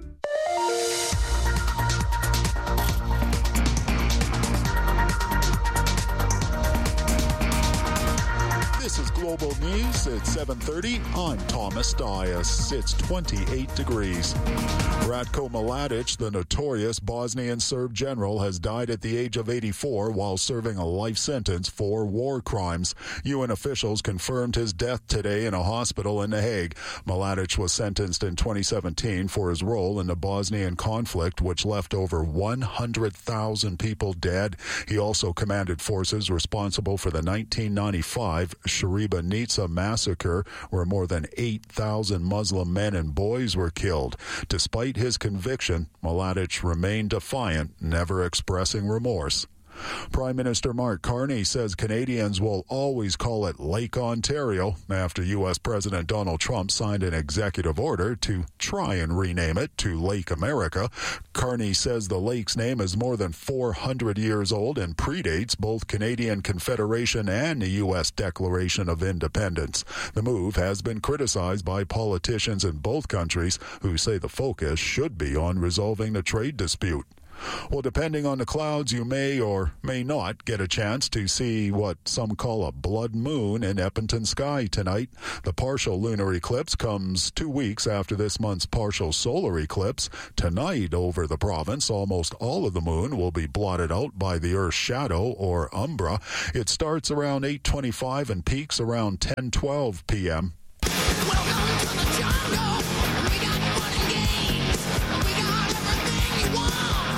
This is Global News at seven thirty. I'm Thomas Dias. It's twenty-eight degrees. Ratko Mladic, the notorious Bosnian Serb general, has died at the age of eighty-four while serving a life sentence for war crimes. U N officials confirmed his death today in a hospital in The Hague. Mladic was sentenced in twenty seventeen for his role in the Bosnian conflict, which left over one hundred thousand people dead. He also commanded forces responsible for the nineteen ninety-five Srebrenica massacre, where more than eight thousand Muslim men and boys were killed. Despite his conviction, Mladic remained defiant, never expressing remorse. Prime Minister Mark Carney says Canadians will always call it Lake Ontario after U S President Donald Trump signed an executive order to try and rename it to Lake America. Carney says the lake's name is more than four hundred years old and predates both Canadian Confederation and the U S Declaration of Independence. The move has been criticized by politicians in both countries who say the focus should be on resolving the trade dispute. Well, depending on the clouds, you may or may not get a chance to see what some call a blood moon in Edmonton sky tonight. The partial lunar eclipse comes two weeks after this month's partial solar eclipse. Tonight over the province, almost all of the moon will be blotted out by the Earth's shadow, or umbra. It starts around eight twenty-five and peaks around ten twelve p.m.
Welcome to the jungle. We got fun and games. We got everything you want.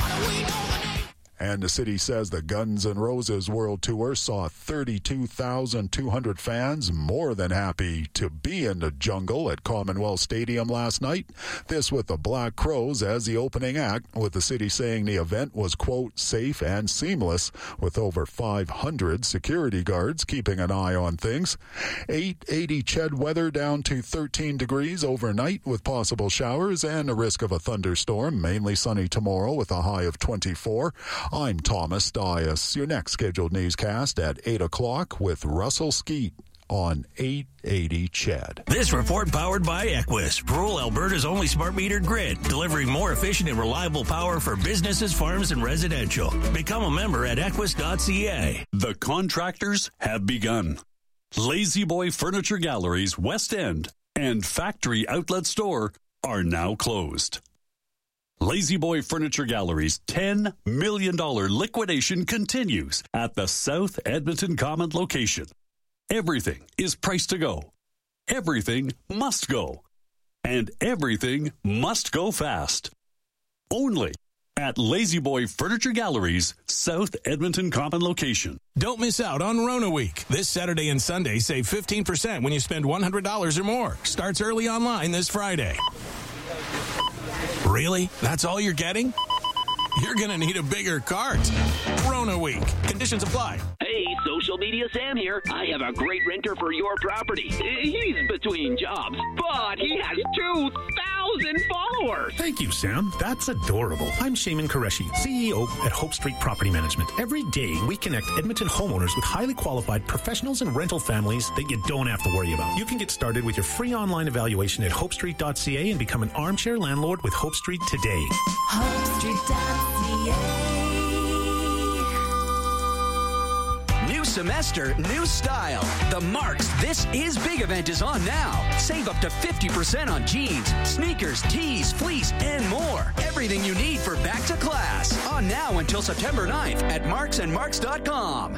And the city says the Guns N' Roses World Tour saw thirty-two thousand two hundred fans more than happy to be in the jungle at Commonwealth Stadium last night. This with the Black Crowes as the opening act, with the city saying the event was, quote, safe and seamless, with over five hundred security guards keeping an eye on things. eight eighty C H E D weather down to thirteen degrees overnight with possible showers and a risk of a thunderstorm, mainly sunny tomorrow with a high of twenty-four. I'm Thomas Dias. Your next scheduled newscast at eight o'clock with Russell Skeet on eight eighty C H E D.
This report powered by Equus, rural Alberta's only smart metered grid, delivering more efficient and reliable power for businesses, farms, and residential. Become a member at equus dot c a.
The contractors have begun. Lazy Boy Furniture Galleries West End and Factory Outlet Store are now closed. Lazy Boy Furniture Gallery's ten million dollars liquidation continues at the South Edmonton Common location. Everything is priced to go. Everything must go. and everything must go fast. Only at Lazy Boy Furniture Galleries, South Edmonton Common location.
Don't miss out on Rona Week. This Saturday and Sunday, save fifteen percent when you spend one hundred dollars or more. Starts early online this Friday. Really? That's all you're getting? You're going to need a bigger cart. Rona Week. Conditions apply.
Hey, Social Media Sam here. I have a great renter for your property. He's between jobs, but he has two thousand followers.
Thank you, Sam. That's adorable. I'm Shaman Qureshi, C E O at Hope Street Property Management. Every day, we connect Edmonton homeowners with highly qualified professionals and rental families that you don't have to worry about. You can get started with your free online evaluation at hope street dot c a and become an armchair landlord with Hope Street today.
hope street dot c a.
New semester, new style. The Marks This Is Big event is on now. Save up to fifty percent on jeans, sneakers, tees, fleece, and more. Everything you need for back to class. On now until September ninth at marks and marks dot com.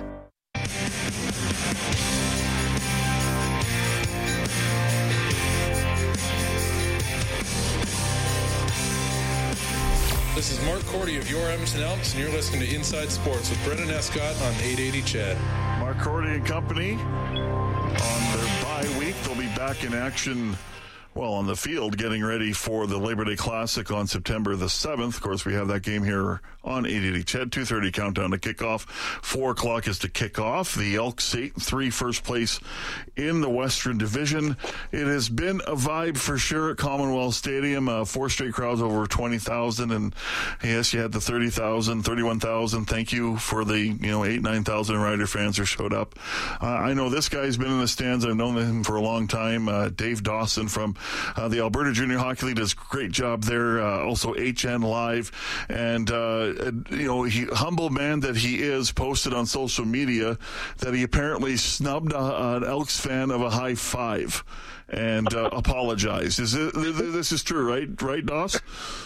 This is Mark Cordy of your Edmonton Elks, and you're listening to Inside Sports with Brendan Escott on eight eighty C H E D.
Mark Cordy and company on their bye week. They'll be back in action, well, on the field, getting ready for the Labor Day Classic on September the seventh. Of course, we have that game here on eight eighty C H E D. two thirty countdown to kickoff. four o'clock is to kick off. The Elks eight and three, first place in the Western Division. It has been a vibe for sure at Commonwealth Stadium. Uh, four straight crowds over twenty thousand. And yes, you had the thirty thousand, thirty-one thousand. Thank you for the, you know, eight, nine thousand Rider fans who showed up. Uh, I know this guy's been in the stands. I've known him for a long time. Uh, Dave Dawson from Uh, the Alberta Junior Hockey League does a great job there. Uh, also H N Live. And, uh, you know, he, humble man that he is, posted on social media that he apparently snubbed a, an Elks fan of a high five and uh, apologized. Is it, this is true, right? Right, Doss?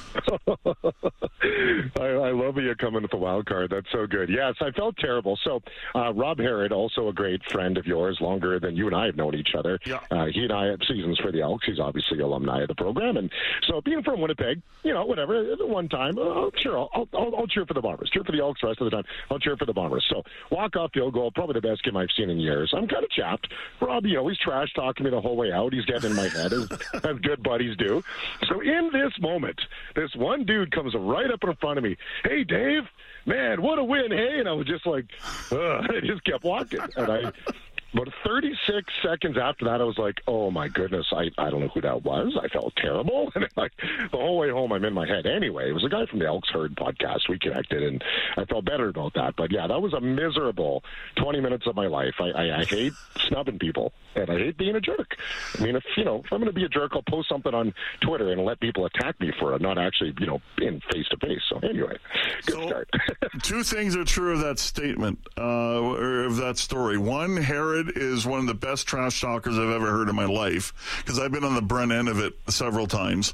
I, I love you coming with the wild card. That's so good. Yes, I felt terrible. So uh, Rob Harrod, also a great friend of yours, longer than you and I have known each other. Yeah. Uh, he and I have seasons for the Elks. He's obviously alumni of the program. And so being from Winnipeg, you know, whatever, one time, uh, sure, I'll, I'll, I'll cheer for the Bombers. Cheer for the Elks the rest of the time. I'll cheer for the Bombers. So walk-off field goal, probably the best game I've seen in years. I'm kind of chapped. Rob, you know, he's trash-talking me the whole way out. He's getting in my head, as, as good buddies do. So in this moment, this one dude comes right up in front of me. Hey, Dave, man, what a win, hey? And I was just like, ugh, I just kept walking. And I, about thirty-six seconds after that, I was like, oh, my goodness, I, I don't know who that was. I felt terrible. And like the whole way home, I'm in my head. Anyway, it was a guy from the Elks Herd podcast. We connected, and I felt better about that. But, yeah, that was a miserable twenty minutes of my life. I, I, I hate snubbing people, and I hate being a jerk. I mean, if, you know, if I'm going to be a jerk, I'll post something on Twitter and let people attack me for it, not actually, you know, being face-to-face. So, anyway, good
so,
start.
Two things are true of that statement, uh, or of that story. One, Harrod is one of the best trash talkers I've ever heard in my life, because I've been on the brunt end of it several times.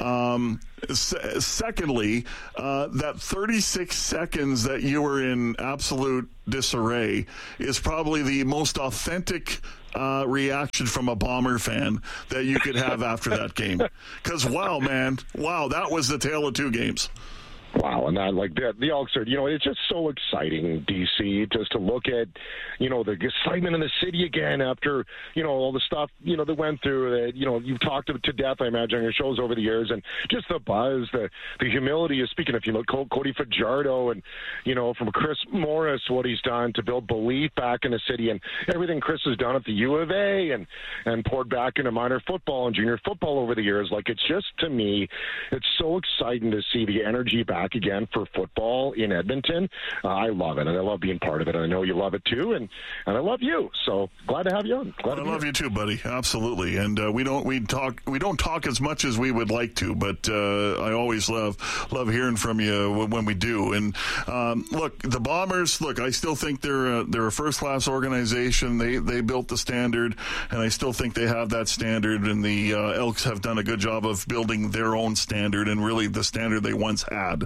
Um, se- secondly, uh, that thirty-six seconds that you were in absolute disarray is probably the most authentic uh, reaction from a Bomber fan that you could have after that game. Because, wow, man, wow, that was the tale of two games.
Wow, and that, like, the, the Elks are, you know, it's just so exciting, D C, just to look at, you know, the excitement in the city again after, you know, all the stuff, you know, that went through that, you know, you've talked to, to death, I imagine, on your shows over the years, and just the buzz, the the humility of speaking of, you know, Cody Fajardo and, you know, from Chris Morris, what he's done to build belief back in the city, and everything Chris has done at the U of A and, and poured back into minor football and junior football over the years. Like, it's just, to me, it's so exciting to see the energy back again for football in Edmonton. Uh, I love it, and I love being part of it. And I know you love it too, and, and I love you. So glad to have you on. Glad
I
to
love
here.
you too, buddy. Absolutely. And uh, we don't we talk we don't talk as much as we would like to, but uh, I always love love hearing from you when we do. And um, look, the Bombers. Look, I still think they're a, they're a first class organization. They they built the standard, and I still think they have that standard. And the uh, Elks have done a good job of building their own standard, and really the standard they once had.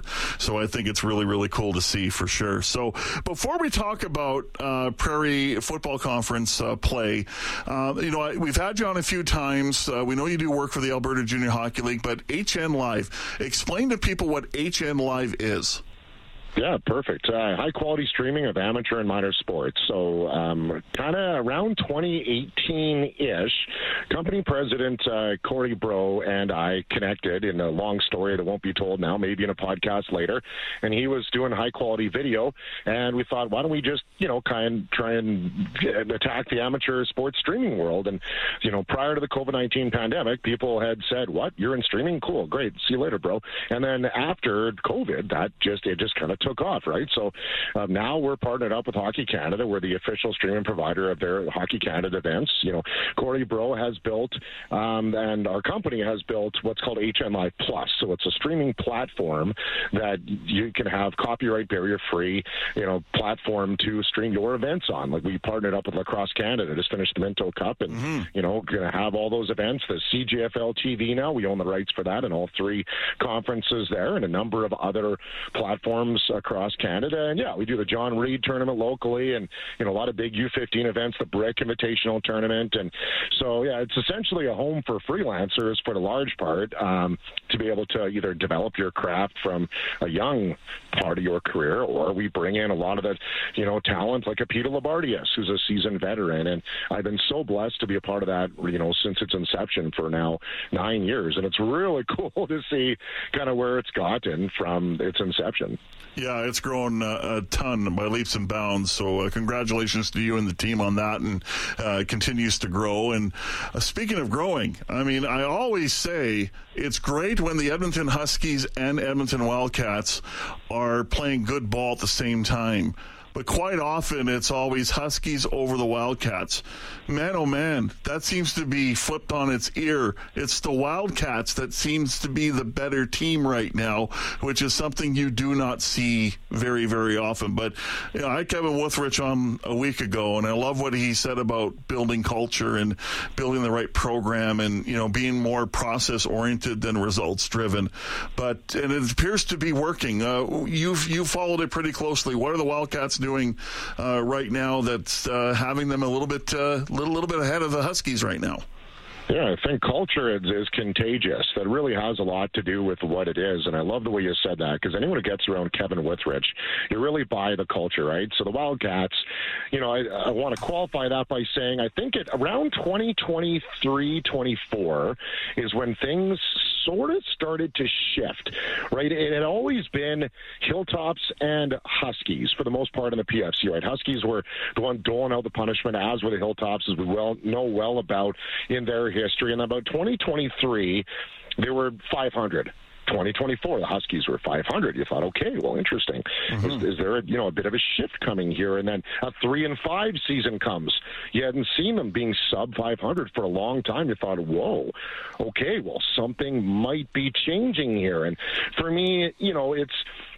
had. So I think it's really, really cool to see for sure. So before we talk about uh, Prairie Football Conference uh, play, uh, you know, we've had you on a few times. Uh, we know you do work for the Alberta Junior Hockey League, but H N Live, explain to people what H N Live is.
Yeah, perfect. Uh, high-quality streaming of amateur and minor sports. So um, kind of around twenty eighteen-ish, company president uh, Corey Bro and I connected in a long story that won't be told now, maybe in a podcast later. And he was doing high-quality video, and we thought, why don't we just, you know, kind of try and attack the amateur sports streaming world? And, you know, prior to the COVID nineteen pandemic, people had said, what, you're in streaming? Cool, great, see you later, bro. And then after COVID, that just, it just kind of took off, right? So uh, now we're partnered up with Hockey Canada. We're the official streaming provider of their Hockey Canada events. You know, Corey Bro has built, um, and our company has built what's called H N Live Plus. So it's a streaming platform that you can have copyright barrier-free, you know, platform to stream your events on. Like we partnered up with Lacrosse Canada, just finished the Minto Cup, and mm-hmm. you know, going to have all those events. The C J F L T V now, we own the rights for that, and all three conferences there, and a number of other platforms across Canada. And yeah, we do the John Reed tournament locally, and you know, a lot of big U fifteen events, the Brick Invitational tournament. And so yeah, it's essentially a home for freelancers for the large part, um, to be able to either develop your craft from a young part of your career, or we bring in a lot of the, you know, talent like a Peter Labardius, who's a seasoned veteran. And I've been so blessed to be a part of that, you know, since its inception for now nine years. And it's really cool to see kind of where it's gotten from its inception.
Yeah, it's grown uh, a ton by leaps and bounds. So uh, congratulations to you and the team on that, and uh, it continues to grow. And uh, speaking of growing, I mean, I always say it's great when the Edmonton Huskies and Edmonton Wildcats are playing good ball at the same time. But quite often, it's always Huskies over the Wildcats. Man, oh man, that seems to be flipped on its ear. It's the Wildcats that seems to be the better team right now, which is something you do not see very, very often. But you know, I had Kevin Withrich on a week ago, and I love what he said about building culture and building the right program, and you know, being more process-oriented than results-driven. But and it appears to be working. Uh, you've you followed it pretty closely. What are the Wildcats doing uh, right now that's uh, having them a little bit, uh, little, little bit ahead of the Huskies right now?
Yeah, I think culture is, is contagious. That really has a lot to do with what it is. And I love the way you said that, because anyone who gets around Kevin Withrich, you really buy the culture, right? So the Wildcats, you know, I, I want to qualify that by saying I think it around twenty twenty-three, twenty-four is when things sort of started to shift, right? It had always been Hilltops and Huskies for the most part in the P F C, right? Huskies were the one doling out the punishment, as were the Hilltops, as we well know well about in their history. And about twenty twenty-three, they were five hundred. twenty twenty-four, the Huskies were five hundred. You thought, okay, well, interesting. Mm-hmm. Is, is there a, you know, a bit of a shift coming here? And then a three and five season comes. You hadn't seen them being sub five hundred for a long time. You thought, whoa, okay, well, something might be changing here. And for me, you know, it's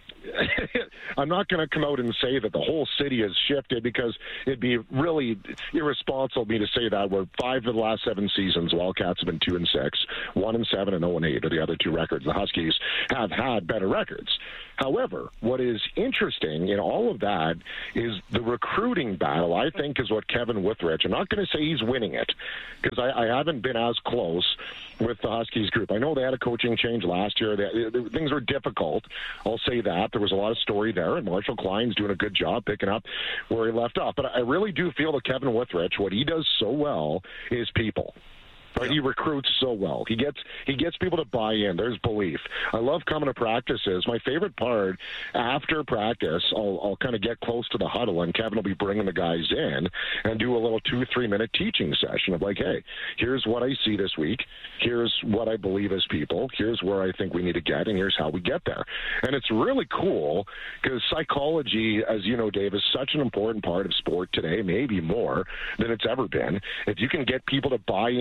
I'm not going to come out and say that the whole city has shifted, because it'd be really irresponsible of me to say that. We're five of the last seven seasons, Wildcats have been two and six, one and seven, and zero and eight are the other two records. The Huskies have had better records. However, what is interesting in all of that is the recruiting battle, I think, is what Kevin Withrich, I'm not going to say he's winning it, because I, I haven't been as close with the Huskies group. I know they had a coaching change last year. They, they, things were difficult. I'll say that. There was a lot of story there, and Marshall Klein's doing a good job picking up where he left off. But I really do feel that Kevin Withrich, what he does so well is people. Right? He recruits so well. He gets he gets people to buy in. There's belief. I love coming to practices. My favorite part, after practice, I'll, I'll kind of get close to the huddle, and Kevin will be bringing the guys in and do a little two, three-minute teaching session of like, hey, here's what I see this week. Here's what I believe as people. Here's where I think we need to get, and here's how we get there. And it's really cool, because psychology, as you know, Dave, is such an important part of sport today, maybe more than it's ever been. If you can get people to buy in and believe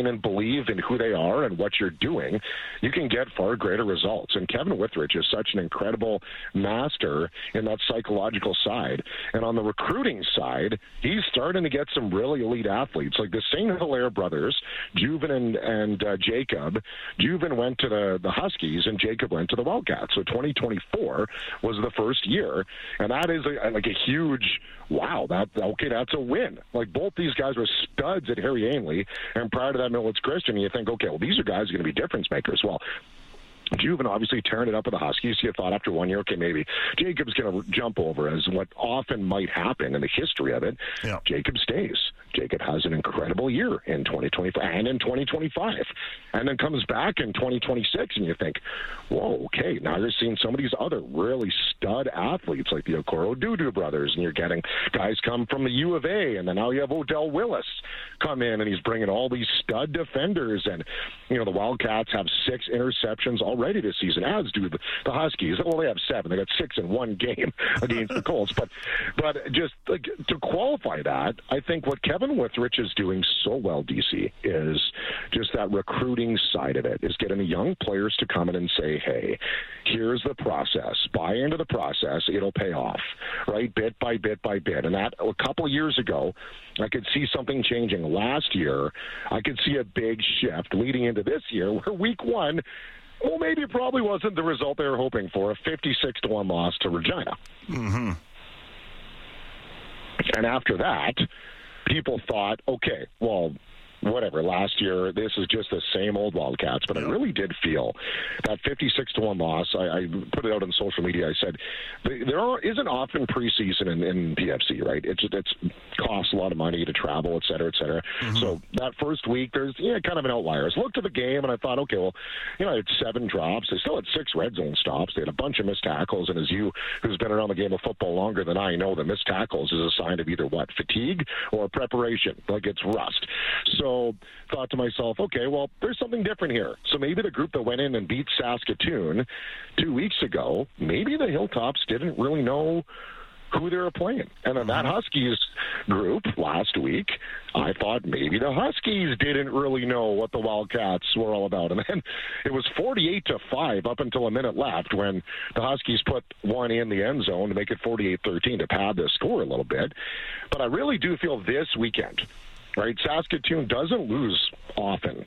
believe in who they are and what you're doing, you can get far greater results. And Kevin Withrich is such an incredible master in that psychological side. And on the recruiting side, he's starting to get some really elite athletes. Like the Saint Hilaire brothers, Juven and, and uh, Jacob. Juven went to the, the Huskies and Jacob went to the Wildcats. So twenty twenty-four was the first year. And that is a, like a huge, wow, that okay, that's a win. Like both these guys were studs at Harry Ainley, and prior to that, Millwoods Christian, you think, okay, well, these are guys who are going to be difference makers. Well, Juven obviously tearing it up with the Huskies. You thought after one year, okay, maybe Jacob's going to jump over, as what often might happen in the history of it. Yeah. Jacob stays. Jacob has an incredible year in twenty twenty-five and in twenty twenty-five, and then comes back in twenty twenty-six, and you think, whoa, okay, now you're seeing some of these other really stud athletes like the Okoro Dudu brothers, and you're getting guys come from the U of A, and then now you have Odell Willis come in, and he's bringing all these stud defenders, and, you know, the Wildcats have six interceptions already this season, as do the, the Huskies. Well, they have seven. They got six in one game against the Colts, but but just like to qualify that, I think what Kevin Withrich is doing so well, D C, is just that recruiting side of it, is getting the young players to come in and say, hey, here's the process. Buy into the process. It'll pay off, right? Bit by bit by bit. And that a couple of years ago, I could see something changing. Last year, I could see a big shift leading into this year where week one, well, maybe it probably wasn't the result they were hoping for, a fifty-six to one loss to Regina.
Mm-hmm.
And after that, people thought, okay, well, whatever, last year, this is just the same old Wildcats. But I really did feel that fifty-six to one loss, I, I put it out on social media, I said, there are, isn't often preseason in, in P F C, right? It's it's costs a lot of money to travel, et cetera, et cetera. Mm-hmm. So that first week, there's yeah, kind of an outlier. I looked at the game, and I thought, okay, well, you know, I had seven drops. They still had six red zone stops. They had a bunch of missed tackles, and as you, who's been around the game of football longer than I know, the missed tackles is a sign of either, what, fatigue or preparation, like it's rust. So thought to myself, okay, well, there's something different here. So maybe the group that went in and beat Saskatoon two weeks ago, maybe the Hilltops didn't really know who they were playing. And in that Huskies group last week, I thought maybe the Huskies didn't really know what the Wildcats were all about. And then it was forty-eight to five up until a minute left when the Huskies put one in the end zone to make it forty-eight thirteen to pad the score a little bit. But I really do feel this weekend, right, Saskatoon doesn't lose often,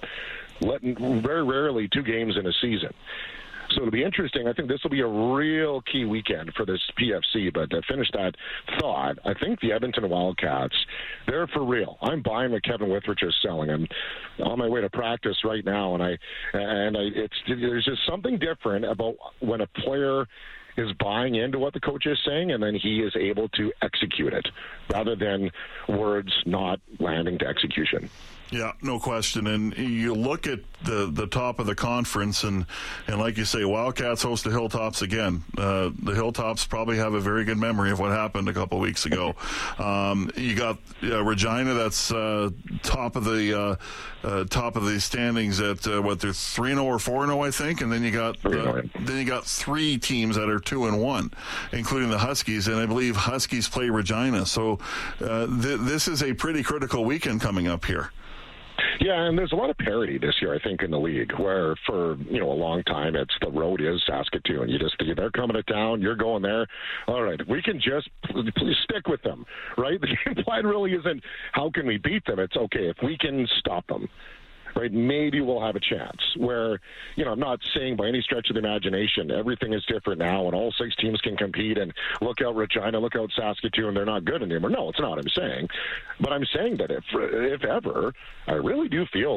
very rarely two games in a season. So it'll be interesting. I think this will be a real key weekend for this P F C. But to finish that thought, I think the Edmonton Wildcats, they're for real. I'm buying what Kevin Withrich is selling. I'm on my way to practice right now, and I and I it's there's just something different about when a player is buying into what the coach is saying, and then he is able to execute it, rather than words not landing to execution.
Yeah, no question. And you look at the, the top of the conference, and, and like you say, Wildcats host the Hilltops again. Uh, the Hilltops probably have a very good memory of what happened a couple of weeks ago. Um, you got uh, Regina, that's uh, top of the uh, uh, top of the standings at uh, what they're three and zero or four and zero, I think. And then you got uh, then you got three teams that are two and one, including the Huskies, and I believe Huskies play Regina. So uh, th- this is a pretty critical weekend coming up here.
Yeah, and there's a lot of parity this year, I think, in the league, where for, you know, a long time it's the road is Saskatoon. You just, they're coming to town, you're going there. All right, we can just please stick with them, right? The game plan really isn't how can we beat them. It's, okay, if we can stop them, right, maybe we'll have a chance. Where, you know, I'm not saying by any stretch of the imagination everything is different now and all six teams can compete and look out Regina, look out Saskatoon, they're not good anymore. No, it's not what I'm saying. But I'm saying that if, if ever, I really do feel